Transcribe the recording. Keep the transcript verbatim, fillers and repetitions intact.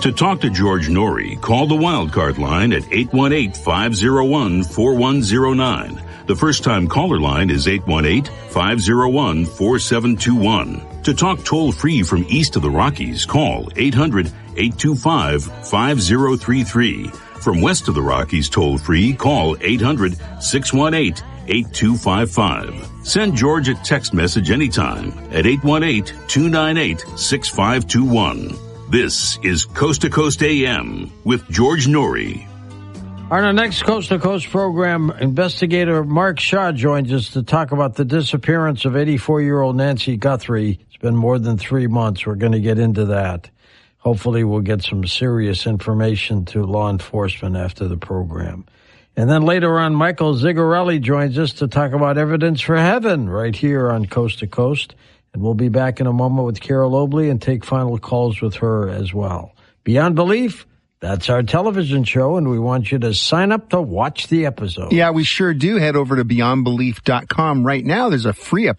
To talk to George Norrie, call the Wildcard line at eight one eight, five oh one, four one oh nine. The first-time caller line is eight one eight, five oh one, four seven two one. To talk toll-free from east of the Rockies, call eight hundred, eight two five, five oh three three. From west of the Rockies toll-free, call eight hundred, six one eight, eight two five five. Send George a text message anytime at eight one eight, two nine eight, six five two one. This is Coast to Coast A M with George Norrie. On our next Coast to Coast program, investigator Mark Shaw joins us to talk about the disappearance of eighty-four-year-old Nancy Guthrie. It's been more than three months. We're going to get into that. Hopefully we'll get some serious information to law enforcement after the program. And then later on, Michael Zigarelli joins us to talk about Evidence for Heaven right here on Coast to Coast. And we'll be back in a moment with Carol Obley and take final calls with her as well. Beyond Belief, that's our television show, and we want you to sign up to watch the episode. Yeah, we sure do. Head over to beyond belief dot com right now. There's a free episode.